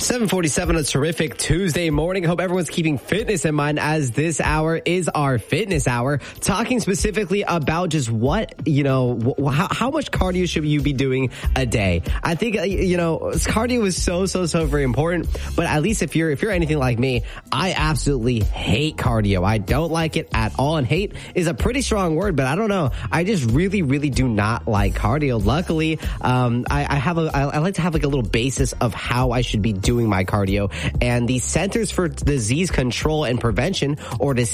7:47, a terrific Tuesday morning. Hope everyone's keeping fitness in mind, as this hour is our fitness hour, talking specifically about just what, how much cardio should you be doing a day. I think, cardio is so very important, but at least if you're anything like me, I absolutely hate cardio. I don't like it at all, and hate is a pretty strong word, but I don't know. I just really do not like cardio. Luckily, I like to have like a little basis of how I should be doing my cardio, and the Centers for Disease Control and Prevention, or the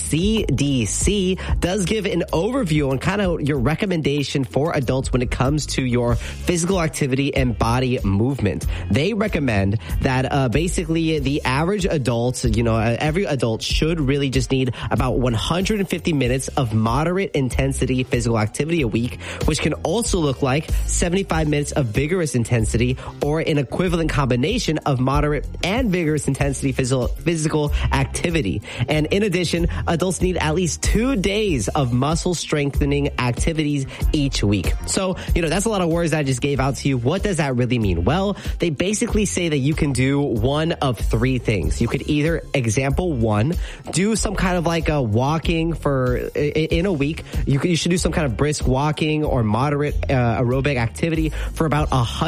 CDC, does give an overview on kind of your recommendation for adults when it comes to your physical activity and body movement. They recommend that basically the average adult, every adult should really just need about 150 minutes of moderate intensity physical activity a week, which can also look like 75 minutes of vigorous intensity, or an equivalent combination of moderate and vigorous intensity physical activity. And in addition, adults need at least 2 days of muscle strengthening activities each week. So, that's a lot of words I just gave out to you. What does that really mean? Well, they basically say that you can do one of three things. You could either, example one, do some kind of like a walking in a week. You should do some kind of brisk walking or moderate aerobic activity for about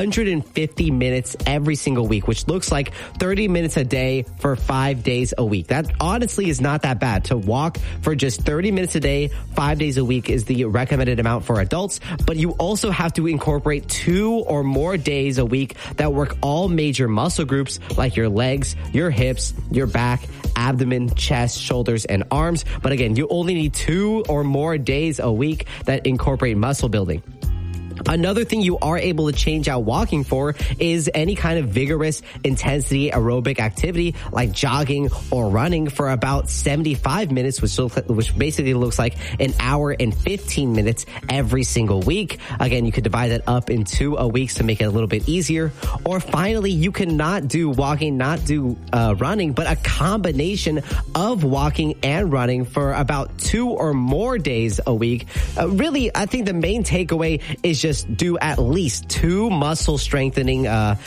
150 minutes every single week, which looks like 30 minutes a day for 5 days a week. That honestly is not that bad. To walk for just 30 minutes a day, 5 days a week is the recommended amount for adults, but you also have to incorporate 2 or more days a week that work all major muscle groups like your legs, your hips, your back, abdomen, chest, shoulders, and arms. But again, you only need 2 or more days a week that incorporate muscle building. Another thing you are able to change out walking for is any kind of vigorous intensity aerobic activity like jogging or running for about 75 minutes, which basically looks like an hour and 15 minutes every single week. Again, you could divide that up into a week to make it a little bit easier. Or finally, you cannot do walking, not do running, but a combination of walking and running for about 2 or more days a week. Really, I think the main takeaway is just do at least 2 muscle strengthening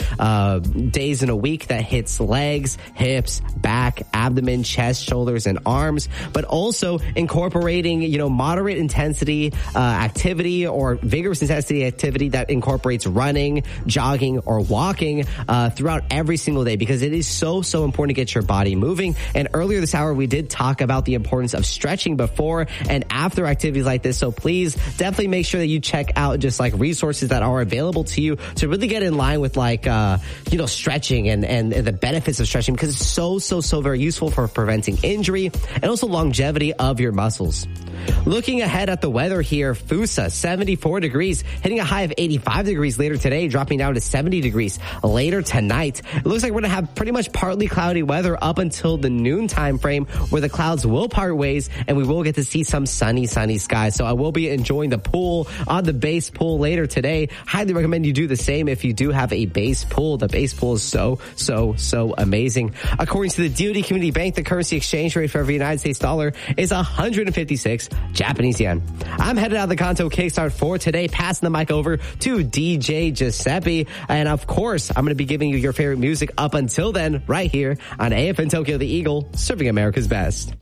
days in a week that hits legs, hips, back, abdomen, chest, shoulders, and arms, but also incorporating, moderate intensity activity or vigorous intensity activity that incorporates running, jogging, or walking throughout every single day, because it is so important to get your body moving. And earlier this hour, we did talk about the importance of stretching before and after activities like this. So please definitely make sure that you check out just like resources that are available to you to really get in line with like, stretching and the benefits of stretching, because it's so very useful for preventing injury and also longevity of your muscles. Looking ahead at the weather here, Fusa, 74 degrees, hitting a high of 85 degrees later today, dropping down to 70 degrees later tonight. It looks like we're going to have pretty much partly cloudy weather up until the noon time frame, where the clouds will part ways and we will get to see some sunny skies. So I will be enjoying the pool on the base pool later today. Highly recommend you do the same if you do have a base pool. The base pool is so amazing. According to the DoD Community Bank, the currency exchange rate for every United States dollar is 156 Japanese yen. I'm headed out of the Kanto Kickstart for today, passing the mic over to DJ Giuseppe. And of course, I'm going to be giving you your favorite music up until then, right here on AFN Tokyo, the Eagle, serving America's best.